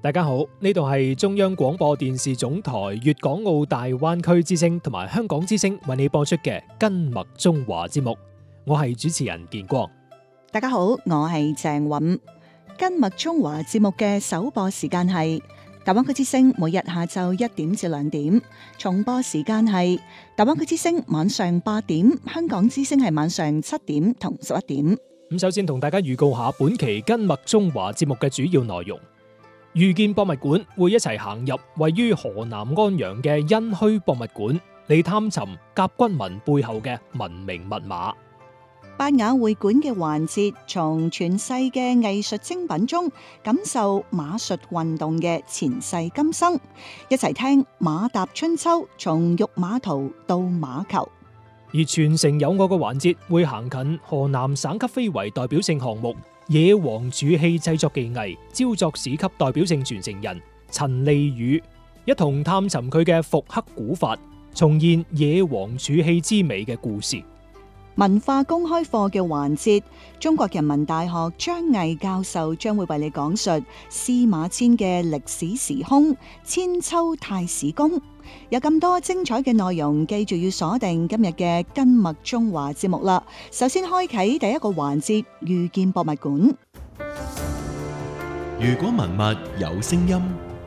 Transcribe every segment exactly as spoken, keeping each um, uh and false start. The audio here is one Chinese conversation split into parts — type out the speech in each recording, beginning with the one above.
大家好，呢度係中央廣播電視總台粵港澳大灣區之聲同埋香港之聲為你播出嘅跟麥中華節目，我係主持人建光。 大家好，我係鄭韻。跟麥中華節目嘅首播時間係大灣區之聲每日下晝一點至兩點，重播時間係大灣區之聲晚上八點，香港之聲係晚上七點同十一點。 咁首先同大家預告下本期跟麥中華節目嘅主要內容。遇見博物館會一齊行入位於河南安陽嘅殷墟博物館，嚟探尋甲骨文背後嘅文明密碼。 拜雅會館嘅環節，從傳世嘅藝術精品中感受馬術運動嘅前世今生，一齊聽馬踏春秋，從玉馬圖到馬球。 而全城有我嘅環節會行近河南省級非遺代表性項目野王鑄器製作技藝，招作市級代表性傳承人陳麗宇，一同探尋佢嘅復刻古法，重現野王鑄器之美嘅故事。 文化公開課嘅環節，中國人民大學張毅教授將會為你講述司馬遷嘅歷史時空千秋太史公。有咁多精彩嘅內容，記住要鎖定今日嘅跟麥中華節目啦。首先開啟第一個環節，遇見博物館。 如果文物有聲音，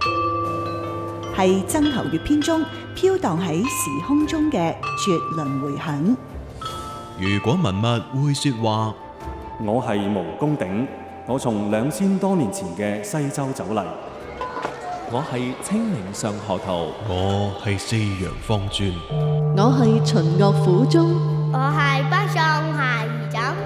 係曾侯乙篇中飄蕩喺時空中嘅絕倫迴響。 如果文物會說話， 我係毛公鼎，我從兩千多年前嘅西周走嚟。 我係清明上河圖， 我係四陽方尊， 我係秦樂府中， 我係北宋下夷枕。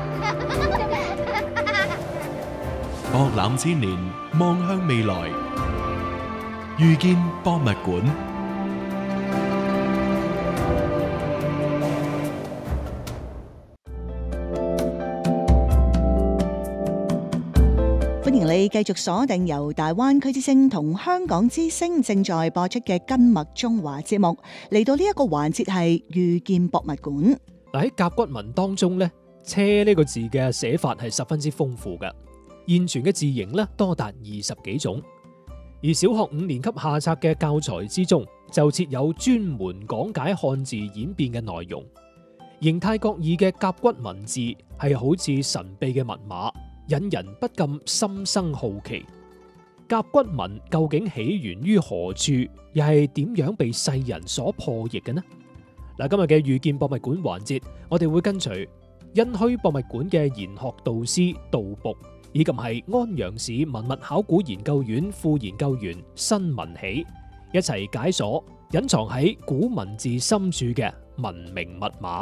博覽千年，望向未來，遇見博物館。 歡迎你繼續鎖定由大灣區之聲同香港之聲正在播出嘅跟麥中華節目，嚟到呢一個環節係遇見博物館。 喺甲骨文當中咧，車呢個字嘅寫法係十分之豐富嘅，現存嘅字形咧多達二十幾種。而小學五年級下冊嘅教材之中就設有專門講解漢字演變嘅內容。形態各異嘅甲骨文字係好似神秘嘅密碼，引人不禁心生好奇。甲骨文究竟起源於何處，又係點樣被世人所破譯嘅呢？嗱，今日嘅遇見博物館環節，我哋會跟隨殷墟博物館嘅研學導師杜僕，以及係安陽市文物考古研究院副研究員辛文喜，一齊解鎖隱藏喺古文字深處嘅文明密碼。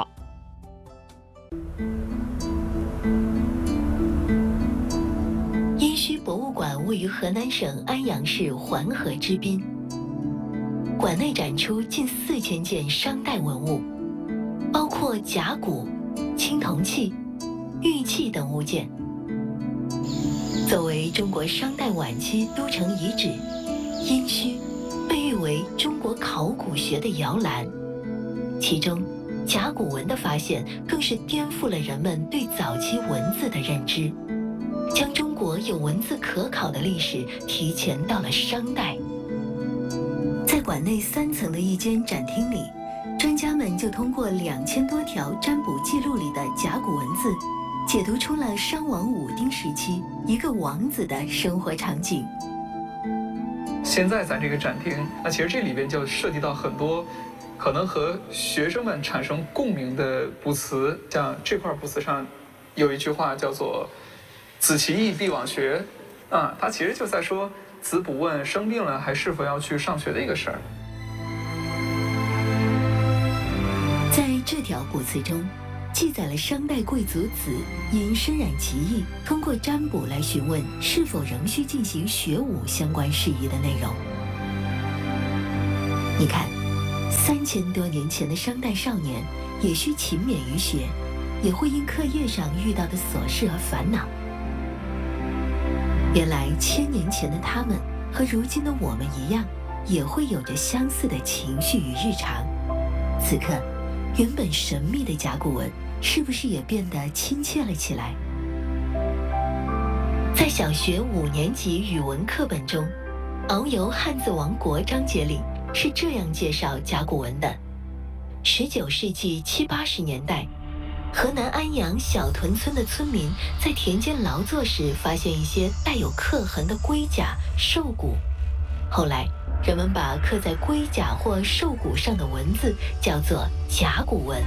殷墟博物館位於河南省安陽市環河之濱，館內展出近四千件商代文物，包括甲骨、青銅器、玉器等物件。作為中國商代晚期都城遺址，殷墟被譽為中國考古學的搖籃，其中甲骨文的發現更是顛覆了人們對早期文字的認知，將中國有文字可考的歷史提前到了商代。在館內三層的一間展廳裏，專家們就通過兩千多條占卜記錄裏的甲骨文字，解讀出了商王武丁時期一個王子的生活場景。 現在咱這個展廳，那其實這裏邊就涉及到很多可能和學生們產生共鳴的卜辭，像這塊卜辭上有一句話叫做子其義必往學，啊，它其實就在說子不問生病了還是否要去上學的一個事兒。 在這條卜辭中，記載了商代貴族子因身染奇異，通過占卜來詢問是否仍需進行學武相關事宜的內容。你看，三千多年前的商代少年也需勤勉於學，也會因課業上遇到的瑣事而煩惱。原來千年前的他們和如今的我們一樣，也會有着相似的情緒與日常。此刻，原本神秘的甲骨文是不是也變得親切了起來？在小學五年級語文課本中， 《遨游汉字王国》章节里是这样介绍甲骨文的：十九世纪七八十年代，河南安阳小屯村的村民在田间劳作时，发现一些带有刻痕的龟甲、兽骨。后来，人们把刻在龟甲或兽骨上的文字叫做甲骨文。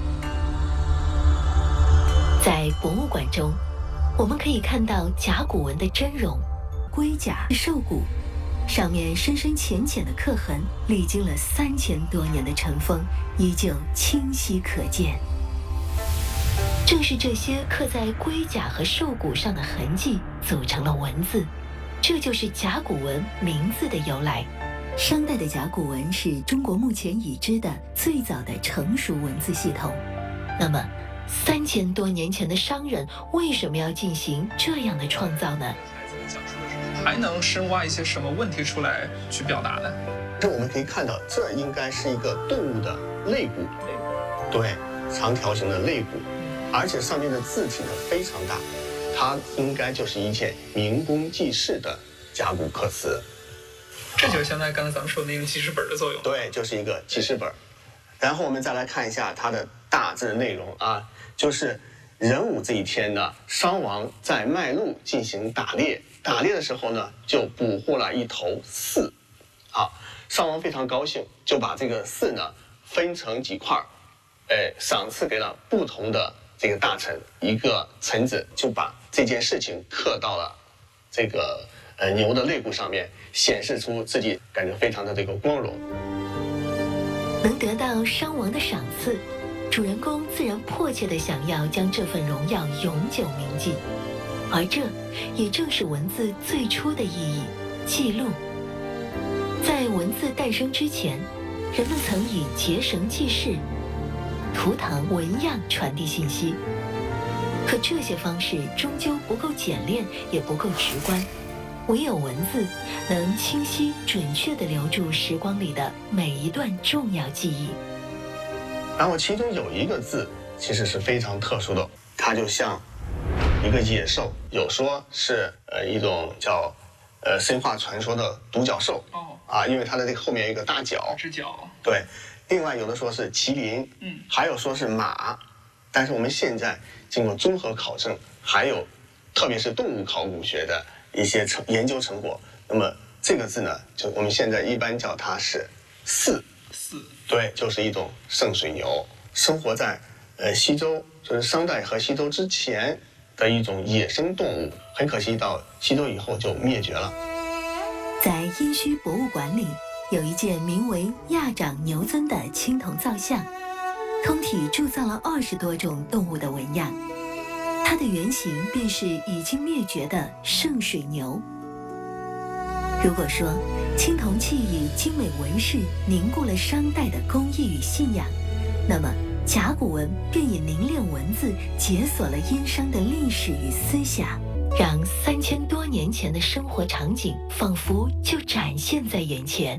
在博物馆中，我们可以看到甲骨文的真容，龟甲、兽骨上面深深浅浅的刻痕，历经了三千多年的尘封，依旧清晰可见。正是这些刻在龟甲和兽骨上的痕迹，组成了文字，这就是甲骨文名字的由来。商代的甲骨文是中国目前已知的最早的成熟文字系统。那么，三千多年前的商人为什么要进行这样的创造呢？ 还能深挖一些什么问题出来去表达呢？ 这我们可以看到，这应该是一个动物的肋骨，对，长条形的肋骨，而且上面的字体呢非常大，它应该就是一件明工记事的甲骨刻词。 这就是相当于刚才咱们说的那个记事本的作用。 对，就是一个记事本。然后我们再来看一下它的大致内容啊，就是壬午这一天呢，商王在麦路进行打猎。打猎的时候呢，就捕获了一头鸟，啊，商王非常高兴，就把这个鸟呢分成几块儿，呃，赏赐给了不同的这个大臣。一个臣子就把这件事情刻到了这个呃牛的肋骨上面，显示出自己感觉非常的这个光荣。 能得到商王的赏赐，主人公自然迫切地想要将这份荣耀永久铭记。而这也正是文字最初的意义——记录。在文字诞生之前，人们曾以结绳记事、图腾、纹样传递信息，可这些方式终究不够简练，也不够直观。唯有文字能清晰准确地留住时光里的每一段重要记忆。 然后其中有一个字其实是非常特殊的，它就像一个野兽，有说是呃一种叫呃神话传说的独角兽哦啊，因为它的这个后面有一个大角， 只角。 对，另外有的说是麒麟， 嗯， 还有说是马，但是我们现在经过综合考证，还有特别是动物考古学的一些成研究成果，那么这个字呢，就我们现在一般叫它是鸟， 鸟， 对，就是一种圣水牛，生活在呃西周，就是商代和西周之前的一种野生动物，很可惜到西周以后就灭绝了。 在殷墟博物馆里，有一件名为亚长牛尊的青铜造像，通体铸造了二十多种动物的纹样，它的原型便是已经灭绝的圣水牛。如果说青铜器以精美纹饰凝固了商代的工艺与信仰，那么甲骨文便以凝练文字解锁了殷商的历史与思想，让三千多年前的生活场景仿佛就展现在眼前。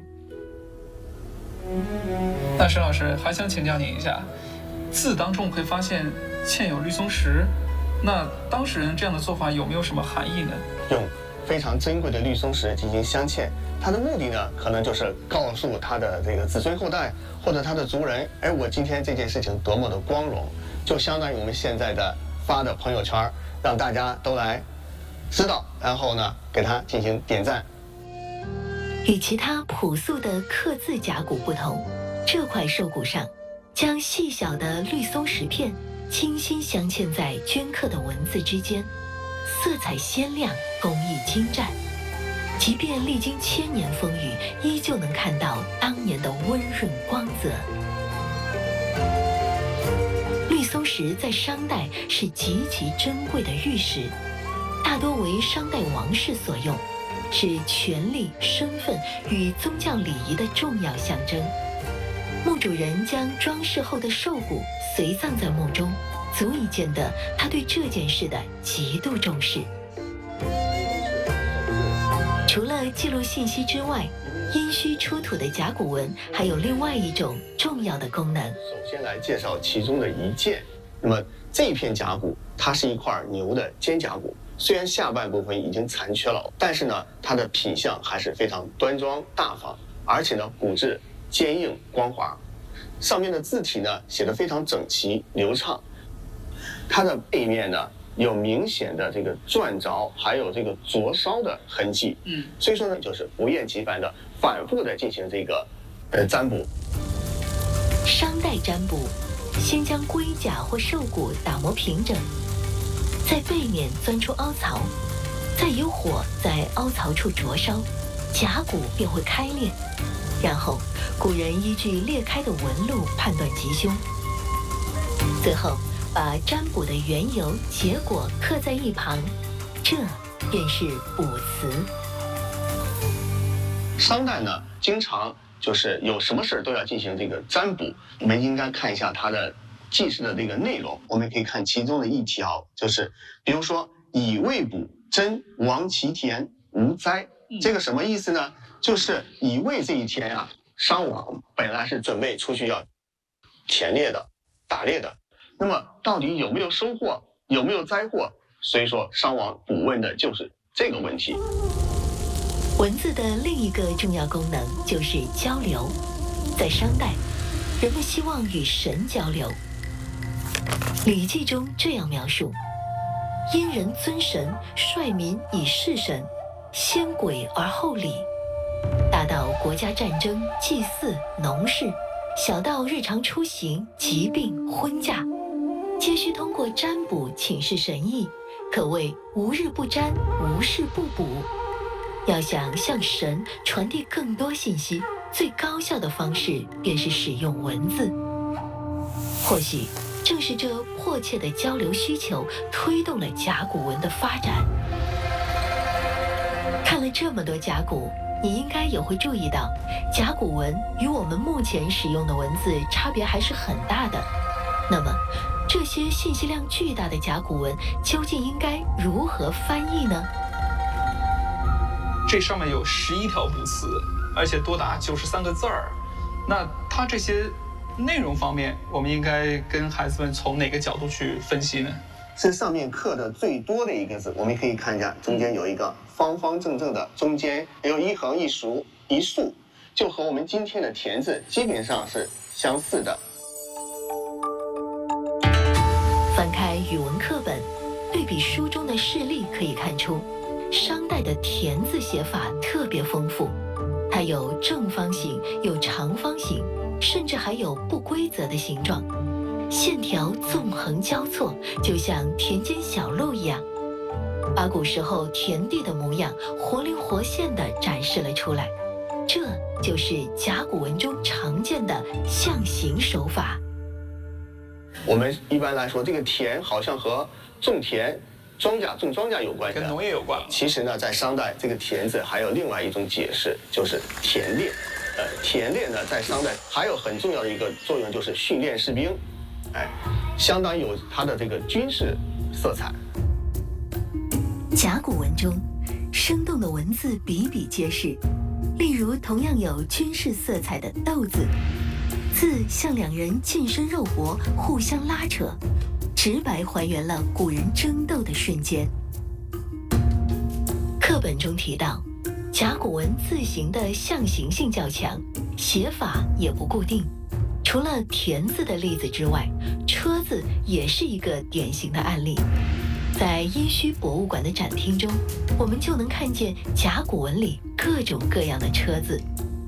那沈老师还想请教您一下，字当中可以发现嵌有绿松石，那当事人这样的做法有没有什么含义呢？ 用非常珍贵的绿松石进行镶嵌，它的目的呢，可能就是告诉他的这个子孙后代或者他的族人，哎，我今天这件事情多么的光荣，就相当于我们现在的发的朋友圈，让大家都来知道，然后呢，给他进行点赞。 与其他朴素的刻字甲骨不同，这块兽骨上将细小的绿松石片精心镶嵌在镌刻的文字之间，色彩鲜亮，工艺精湛。即便历经千年风雨，依旧能看到当年的温润光泽。绿松石在商代是极其珍贵的玉石，大多为商代王室所用，是权力、身份与宗教礼仪的重要象征。墓主人将装饰后的兽骨随葬在墓中，足以见得他对这件事的极度重视。除了记录信息之外，殷墟出土的甲骨文还有另外一种重要的功能。 首先来介绍其中的一件，那么这一片甲骨，它是一块牛的肩胛骨， 虽然下半部分已经残缺了，但是呢，它的品相还是非常端庄大方，而且呢，骨质坚硬光滑。上面的字体呢写得非常整齐流畅，它的背面呢有明显的这个钻凿，还有这个灼烧的痕迹。嗯，所以说呢，就是不厌其烦的反复的进行这个呃占卜。 商代占卜，先将龟甲或兽骨打磨平整，在背面钻出凹槽，再有火在凹槽处灼烧，甲骨便会开裂。然后古人依据裂开的纹路判断吉凶，最后把占卜的缘由、结果刻在一旁，这便是卜辞。 商代呢，经常就是有什么事儿都要进行这个占卜，我们应该看一下它的记事的这个内容。我们可以看其中的一条，就是比如说以未卜真亡其田无灾，这个什么意思呢？就是乙未这一天啊，商王本来是准备出去要田猎的、打猎的，那么到底有没有收获，有没有灾祸？所以说商王卜问的就是这个问题。 文字的另一个重要功能就是交流。在商代，人们希望与神交流。《礼记》中这样描述：殷人尊神，率民以事神，先鬼而后礼。大到国家战争、祭祀、农事，小到日常出行、疾病、婚嫁，皆需通过占卜请示神意，可谓无日不占，无事不卜。要想向神传递更多信息，最高效的方式便是使用文字。或许正是这迫切的交流需求，推动了甲骨文的发展。看了这么多甲骨，你应该也会注意到，甲骨文与我们目前使用的文字差别还是很大的。那么，这些信息量巨大的甲骨文究竟应该如何翻译呢？ 这上面有十一条卜辞，而且多达九十三个字儿。那它这些内容方面，我们应该跟孩子们从哪个角度去分析呢？ 是上面刻的最多的一个字，我们可以看一下，中间有一个方方正正的，中间有一横一竖一竖，就和我们今天的田字基本上是相似的。 翻开语文课本，对比书中的示例，可以看出，商代的田字写法特别丰富，它有正方形，有长方形，甚至还有不规则的形状。线条纵横交错，就像田间小路一样，把古时候田地的模样活灵活现地展示了出来。这就是甲骨文中常见的象形手法。 我们一般来说，这个田好像和种田、庄稼、种庄稼有关系， 跟农业有关。 其实呢，在商代，这个田字还有另外一种解释，就是田猎。呃，田猎呢，在商代还有很重要的一个作用，就是训练士兵。哎，相当有它的这个军事色彩。 甲骨文中，生动的文字比比皆是。例如，同样有军事色彩的“斗”字，字像两人近身肉搏，互相拉扯，直白还原了古人争斗的瞬间。课本中提到，甲骨文字形的象形性较强，写法也不固定。除了田字的例子之外，车字也是一个典型的案例。在殷墟博物馆的展厅中，我们就能看见甲骨文里各种各样的车字。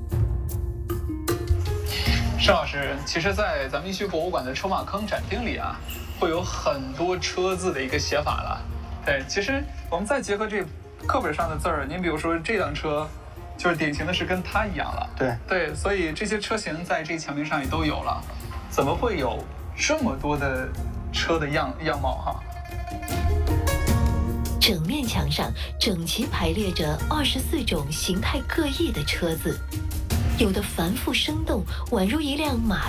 盛老师，其实，在咱们殷墟博物馆的车马坑展厅里啊，会有很多车字的一个写法了。对，其实我们再结合这课本上的字儿，您比如说这辆车，就是典型的是跟它一样了。 对对，所以这些车型在这墙面上也都有了。怎么会有这么多的车的样样貌哈？ 整面墙上整齐排列着二十四种形态各异的车字，有的繁复生动，宛如一辆马